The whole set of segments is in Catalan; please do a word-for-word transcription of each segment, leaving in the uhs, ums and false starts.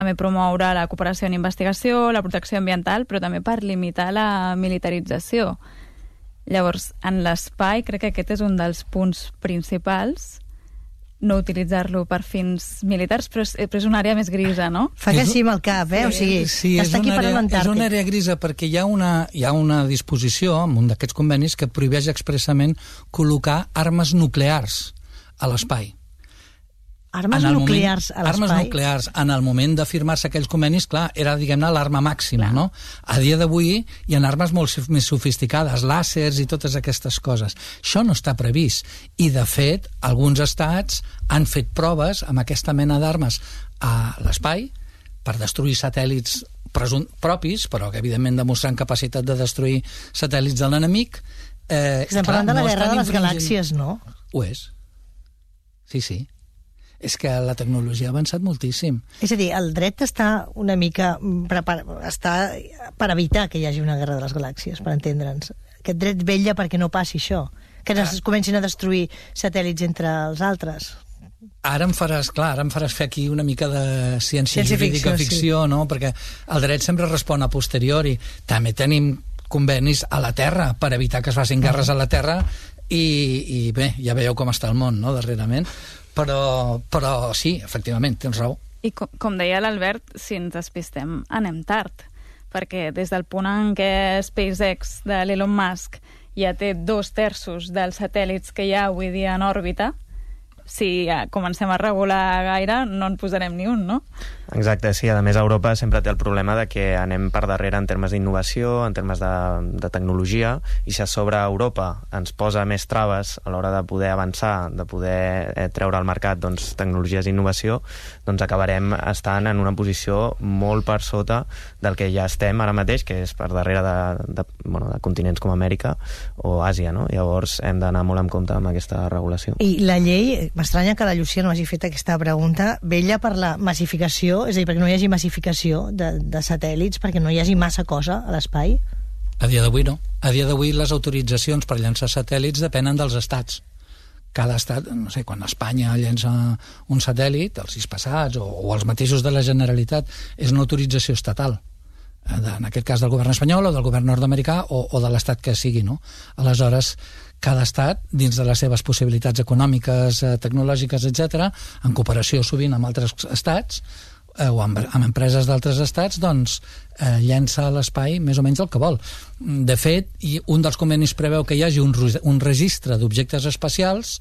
també promoure la cooperació en investigació, la protecció ambiental, però també per limitar la militarització. Llavors, en l'espai, crec que aquest és un dels punts principals, no utilitzar-lo per fins militars, però és, però és una àrea més grisa, no? Fa que sí amb el cap, eh? O sigui, sí, està aquí per l'Antàrtic. És una àrea grisa perquè hi ha una, hi ha una disposició en un d'aquests convenis que prohibeix expressament col·locar armes nuclears a l'espai. Armes nuclears a l'espai? Armes nuclears. En el moment de firmar-se aquells convenis, clar, era, diguem-ne, l'arma màxima, clar. No? A dia d'avui hi ha armes molt més sofisticades, làsers i totes aquestes coses. Això no està previst. I, de fet, alguns estats han fet proves amb aquesta mena d'armes a l'espai per destruir satèl·lits propis, però que, evidentment, demostrant capacitat de destruir satèl·lits de l'enemic. Eh, Estem parlant clar, de la no guerra de les galàxies, no? Ho és. Sí, sí. És que la tecnologia ha avançat moltíssim. És a dir, el dret està una mica per, està per evitar que hi hagi una guerra de les galàxies, per entendre'ns. Aquest dret vetlla perquè no passi això, que no es comencin a destruir satèl·lits entre els altres. Ara em faràs, clar, ara em faràs fer aquí una mica de ciència, ciència jurídica, ficció, ficció sí. No? Perquè el dret sempre respon a posteriori. També tenim convenis a la Terra per evitar que es facin guerres a la Terra i, i bé, ja veieu com està el món, no?, darrerament. Però, però sí, efectivament, tens raó. I com, com deia l'Albert, si ens despistem, anem tard, perquè des del punt en què SpaceX de l'Elon Musk ja té dos terços dels satèl·lits que hi ha avui dia en òrbita, si ja comencem a regular gaire, no en posarem ni un, no? Exacte, sí. A més, Europa sempre té el problema de que anem per darrere en termes d'innovació, en termes de, de tecnologia, i si a sobre Europa ens posa més traves a l'hora de poder avançar, de poder eh, treure al mercat doncs, tecnologies d'innovació, doncs acabarem estant en una posició molt per sota del que ja estem ara mateix, que és per darrere de, de, bueno, de continents com Amèrica o Àsia, no? Llavors hem d'anar molt en compte amb aquesta regulació. I la llei, m'estranya que la Llucia no hagi fet aquesta pregunta, vetlla per la massificació, és a dir, perquè no hi hagi massificació de, de satèl·lits, perquè no hi hagi massa cosa a l'espai? A dia d'avui no. A dia d'avui les autoritzacions per llançar satèl·lits depenen dels estats. Cada estat, no sé, quan Espanya llença un satèl·lit, els sis passats, o, o els mateixos de la Generalitat, és una autorització estatal. En aquest cas del govern espanyol o del govern nord-americà o, o de l'estat que sigui, no? Aleshores, cada estat, dins de les seves possibilitats econòmiques, eh, tecnològiques, etcètera, en cooperació sovint amb altres estats eh, o amb, amb empreses d'altres estats, doncs eh, llença a l'espai més o menys el que vol. De fet, i un dels convenis preveu que hi hagi un, un registre d'objectes espacials,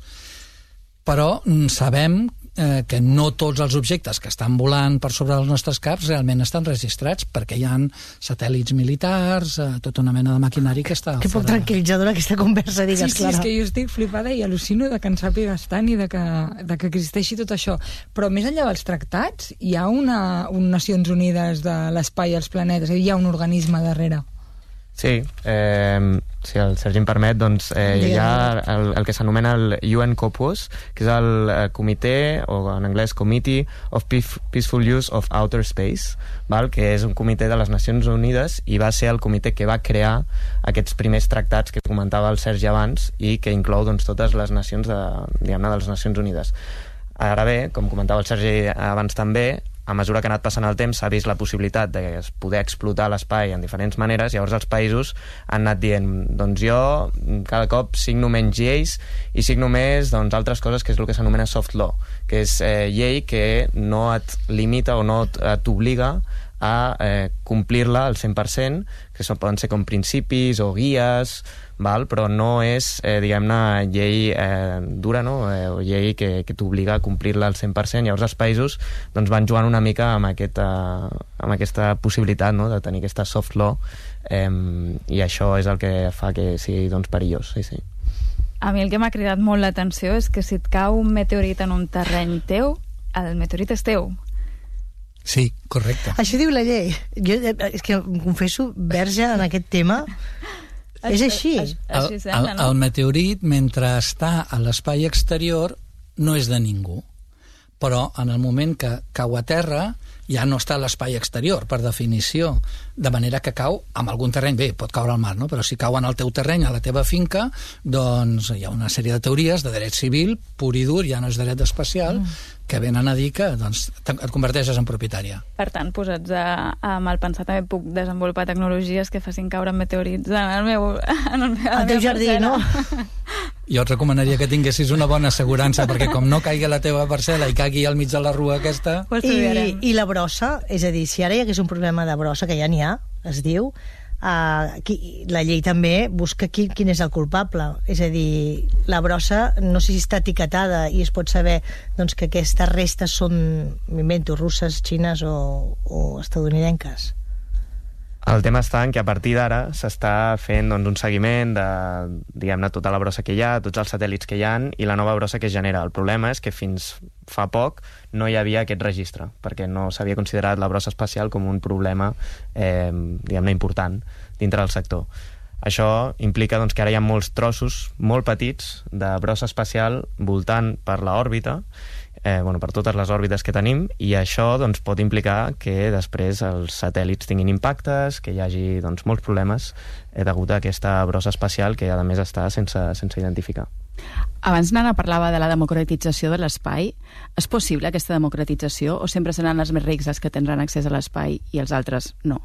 però sabem eh, que no tots els objectes que estan volant per sobre dels nostres caps realment estan registrats, perquè hi ha satèl·lits militars, eh, tota una mena de maquinari que està... Que poc tranquil·litzadora aquesta conversa, digues, sí, sí, Clara. És que jo estic flipada i al·lucino de que en sàpigues tant i de que, de que existeixi tot això. Però més enllà dels tractats, hi ha una, un Nacions Unides de l'espai i els planetes, hi ha un organisme darrere. Sí, eh, si el Sergi em permet, doncs eh, hi ha el, el que s'anomena el U N COPUOS, que és el eh, comitè, o en anglès Committee of Peaceful Use of Outer Space, val? Que és un comitè de les Nacions Unides i va ser el comitè que va crear aquests primers tractats que comentava el Sergi abans i que inclou doncs, totes les nacions de, diguem-ne, de les Nacions Unides. Ara bé, com comentava el Sergi abans també, a mesura que ha anat passant el temps s'ha vist la possibilitat de poder explotar l'espai en diferents maneres, llavors els països han anat dient, doncs jo cada cop signo menys lleis i signo més doncs, altres coses, que és el que s'anomena soft law, que és eh, llei que no et limita o no t'obliga a eh, complir-la al cent per cent, que són, poden ser com principis o guies, val? Però no és, eh, diguem-ne, llei eh, dura, no? Eh, o llei que, que t'obliga a complir-la al cent per cent. Llavors els països doncs, van jugant una mica amb aquesta, amb aquesta possibilitat, no? De tenir aquesta soft law, eh, i això és el que fa que sigui doncs, perillós. Sí, sí. A mi el que m'ha cridat molt l'atenció és que si et cau un meteorit en un terreny teu, el meteorit és teu. Sí, correcte. Això diu la llei. Jo, és que em confesso, verge en aquest tema, és així. El, el, el meteorit, mentre està a l'espai exterior, no és de ningú. però en el moment que cau a terra ja no està a l'espai exterior, per definició, de manera que cau amb algun terreny, bé, pot caure al mar, no? Però si cau en el teu terreny, a la teva finca, doncs hi ha una sèrie de teories de dret civil, pur i dur, ja no és dret especial, mm. que venen a dir que doncs, et converteixes en propietària. Per tant, posats a, a mal pensar, també puc desenvolupar tecnologies que facin caure meteorits en el meu... En el meu, el teu jardí, no? Jo et recomanaria que tinguessis una bona assegurança, perquè com no caigui a la teva parcel·la i caigui al mig de la rua aquesta... Pues I, I la brossa, és a dir, si ara hi hagués un problema de brossa, que ja n'hi ha, es diu, Uh, qui, la llei també busca qui, quin és el culpable, és a dir, la brossa no sé si està etiquetada i es pot saber doncs, que aquestes restes són, m'invento, russes, xines o, o estadounidenques. El tema està en que a partir d'ara s'està fent doncs, un seguiment de, diguem-ne, tota la brossa que hi ha, tots els satèl·lits que hi ha i la nova brossa que es genera. El problema és que fins fa poc no hi havia aquest registre, perquè no s'havia considerat la brossa espacial com un problema eh, diguem-ne, important dintre del sector. Això implica doncs, que ara hi ha molts trossos molt petits de brossa espacial voltant per l'òrbita, Eh, bueno, per totes les òrbites que tenim, i això doncs, pot implicar que després els satèl·lits tinguin impactes, que hi hagi doncs, molts problemes eh, degut a aquesta brossa espacial que a més està sense, sense identificar. Abans Nana parlava de la democratització de l'espai. És possible aquesta democratització o sempre seran els més rics els que tindran accés a l'espai i els altres no?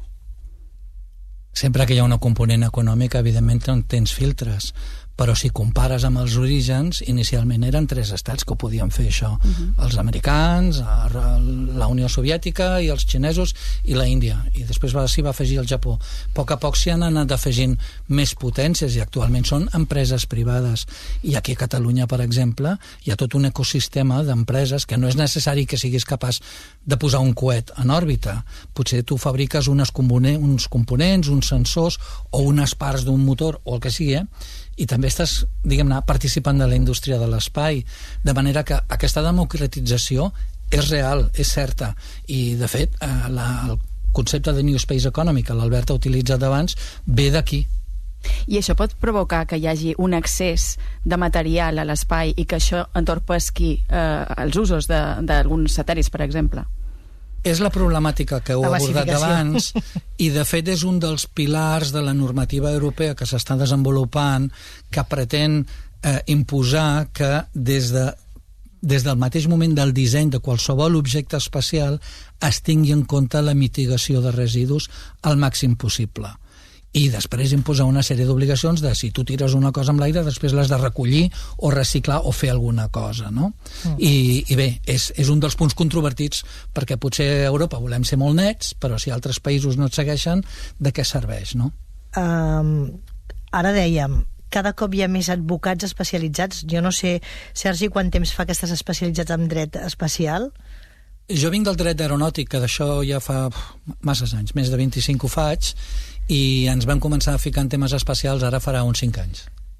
Sempre que hi ha una component econòmica, evidentment tens filtres, però si compares amb els orígens, inicialment eren tres estats que ho podien fer això. Uh-huh. Els americans, la Unió Soviètica i els xinesos i la Índia. I després s'hi va afegir el Japó. A poc a poc s'hi han anat afegint més potències i actualment són empreses privades. I aquí a Catalunya, per exemple, hi ha tot un ecosistema d'empreses que no és necessari que siguis capaç de posar un coet en òrbita. Potser tu fabriques unes components, uns components, uns sensors o unes parts d'un motor o el que sigui, eh? I també estàs, diguem-ne, participant de la indústria de l'espai, de manera que aquesta democratització és real, és certa, i de fet eh, la, el concepte de New Space Economy que l'Albert ha utilitzat abans ve d'aquí. I això pot provocar que hi hagi un excés de material a l'espai i que això entorpesqui eh, els usos d'alguns satèl·lits, per exemple? És la problemàtica que heu abordat abans i de fet és un dels pilars de la normativa europea que s'està desenvolupant que pretén eh, imposar que des de des del mateix moment del disseny de qualsevol objecte espacial es tingui en compte la mitigació de residus al màxim possible. I després imposar una sèrie d'obligacions de si tu tires una cosa amb l'aire, després l'has de recollir o reciclar o fer alguna cosa, no? Mm. I, i bé, és, és un dels punts controvertits perquè potser a Europa volem ser molt nets, però si altres països no et segueixen, de què serveix, no? Um, ara dèiem, cada cop hi ha més advocats especialitzats. Jo no sé, Sergi, quant temps fa que estàs especialitzat en dret espacial? Jo vinc del dret aeronòtic, que d'això ja fa masses anys, més de vint-i-cinc ho faig, i ens vam començar a ficar en temes espacials ara farà uns cinc anys.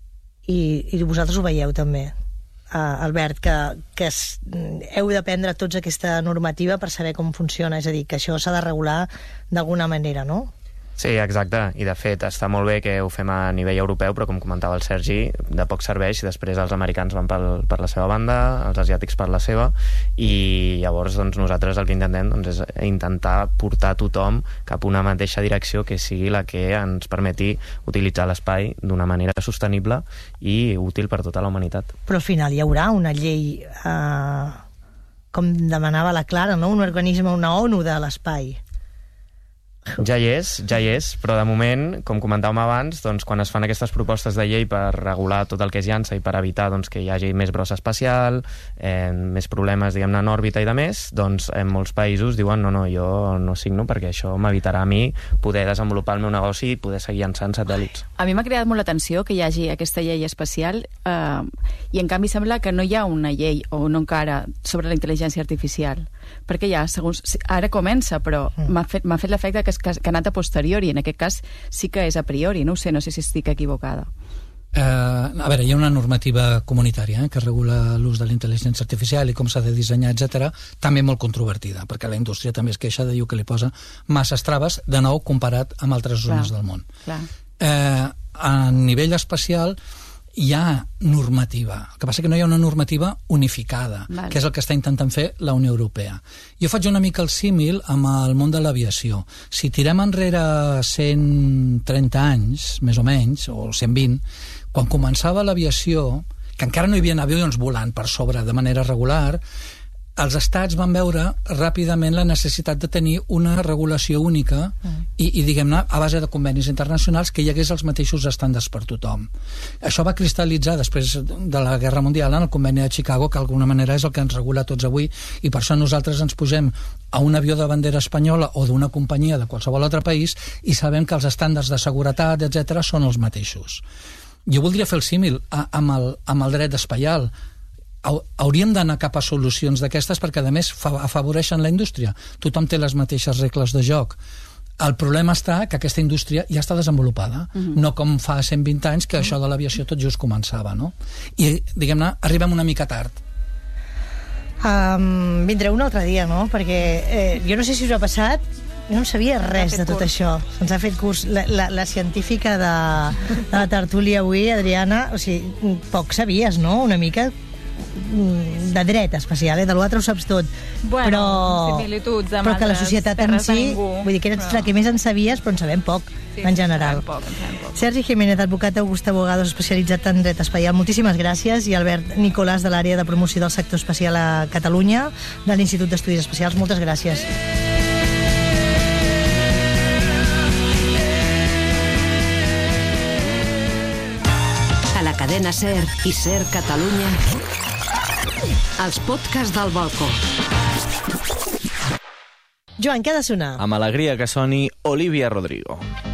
I, i vosaltres ho veieu també, uh, Albert, que, que es, heu d'aprendre tots aquesta normativa per saber com funciona, és a dir, que això s'ha de regular d'alguna manera, no? Sí, exacte, i de fet està molt bé que ho fem a nivell europeu, però com comentava el Sergi, de poc serveix si després els americans van per, per la seva banda, els asiàtics per la seva, i llavors doncs, nosaltres el que intentem doncs, és intentar portar tothom cap a una mateixa direcció que sigui la que ens permeti utilitzar l'espai d'una manera sostenible i útil per tota la humanitat. Però al final hi haurà una llei, eh, com demanava la Clara, no? Un organisme, una ONU de l'espai. Ja hi és, ja hi és, però de moment, com comentàvem abans, doncs, quan es fan aquestes propostes de llei per regular tot el que és llança i per evitar doncs, que hi hagi més brossa espacial, eh, més problemes, diguem-ne, en òrbita i de més, doncs en molts països diuen no, no, jo no signo perquè això m'evitarà a mi poder desenvolupar el meu negoci i poder seguir llançant satèl·lits. A mi m'ha creat molt l'atenció que hi hagi aquesta llei espacial eh, i en canvi sembla que no hi ha una llei o no encara sobre la intel·ligència artificial, perquè ja, segons, ara comença, però mm. m'ha fet, m'ha fet l'efecte que que ha anat a posteriori, en aquest cas sí que és a priori, no ho sé, no sé si estic equivocada. Eh, a veure, hi ha una normativa comunitària eh, que regula l'ús de la intel·ligència artificial i com s'ha de dissenyar, etcètera, també molt controvertida, perquè la indústria també es queixa de dir que li posa masses traves, de nou comparat amb altres zones clar, del món. Clar. Eh, a nivell espacial hi ha normativa. El que passa que no hi ha una normativa unificada, Val. que és el que està intentant fer la Unió Europea. Jo faig una mica el símil amb el món de l'aviació. Si tirem enrere cent trenta anys, més o menys, o cent vint, quan començava l'aviació, que encara no hi havia avions volant per sobre de manera regular, els estats van veure ràpidament la necessitat de tenir una regulació única mm. i, i diguem-ne, a base de convenis internacionals que hi hagués els mateixos estàndards per tothom. Això va cristal·litzar després de la Guerra Mundial en el conveni de Chicago, que d'alguna manera és el que ens regula tots avui, i per això nosaltres ens posem a un avió de bandera espanyola o d'una companyia de qualsevol altre país i sabem que els estàndards de seguretat, etcètera, són els mateixos. Jo voldria fer el símil a, amb, el, amb el dret espaial. Hauríem d'anar cap a solucions d'aquestes perquè, a més, afavoreixen la indústria. Tothom té les mateixes regles de joc. El problema està que aquesta indústria ja està desenvolupada, uh-huh. no com fa cent vint anys que uh-huh. això de l'aviació tot just començava, no? I, diguem-ne, arribem una mica tard. Um, vindreu un altre dia, no? Perquè eh, jo no sé si us ha passat, jo no sabia res de tot curs. Això. Ens ha fet curs la, la, la científica de, de la tertúlia avui, Adriana, o sigui, poc sabies, no? Una mica de dret especial, eh? De l'altre ho saps tot. Bueno, però, similituds amb però que la societat en si, vull dir que eres però... la que més en sabies, però en sabem poc, sí, en general. En poc, en sabem poc. Sergi Jiménez, advocat Augusta Abogados, especialitzat en dret espaial, moltíssimes gràcies, i Albert Nicolàs, de l'àrea de promoció del sector espacial a Catalunya, de l'Institut d'Estudis Espacials, moltes gràcies. A la cadena SER i SER Catalunya, els podcasts del balcó. Joan, què ha de sonar? Amb alegria que soni Olivia Rodrigo.